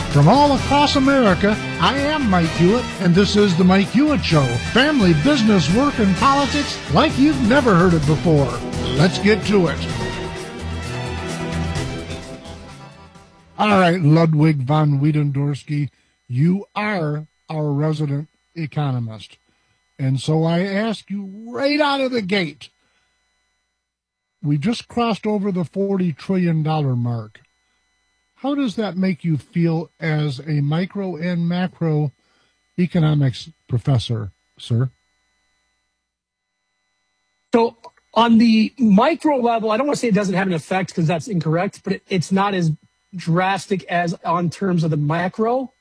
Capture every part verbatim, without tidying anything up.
From all across America, I am Mike Hewitt, and this is The Mike Hewitt Show. Family, business, work, and politics like you've never heard it before. Let's get to it. All right, Ludwig von Wiedendorsky, you are our resident economist. And so I ask you right out of the gate, we just crossed over the forty trillion dollars mark. How does that make you feel as a micro and macro economics professor, sir? So on the micro level, I don't want to say it doesn't have an effect because that's incorrect, but it, it's not as drastic as on terms of the macro.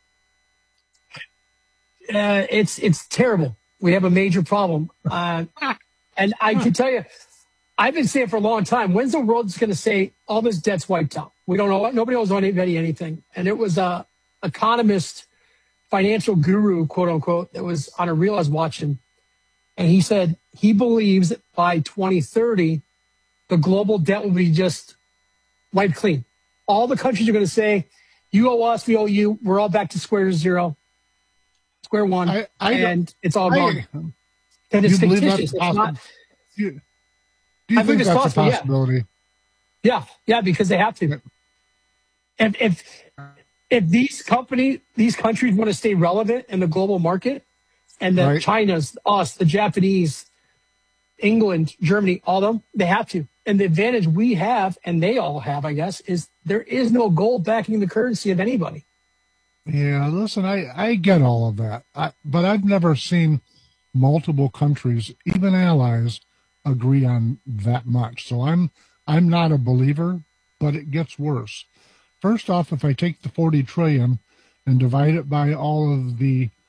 Uh, it's it's terrible. We have a major problem. Uh, and I can tell you, I've been saying for a long time, when's the world going to say all this debt's wiped out? We don't know. Nobody owes anybody anything. And it was a economist, financial guru, quote unquote, that was on a reel I was watching. And he said he believes that by twenty thirty, the global debt will be just wiped clean. All the countries are going to say, you owe us, we owe you. We're all back to square zero, square one, I, I and it's all gone. I, and it's you believe fictitious. that's It's not, you, do you I think, think it's that's possible, a possibility? Yeah. yeah, yeah, because they have to. If, if if these company, these countries want to stay relevant in the global market, and the Right. China's, us, the Japanese, England, Germany, all of them, they have to. And the advantage we have, and they all have, I guess, is there is no gold backing the currency of anybody. Yeah, listen, I, I get all of that, I, but I've never seen multiple countries, even allies, agree on that much. So I'm I'm not a believer, but it gets worse. First off, if I take the forty trillion and divide it by all of the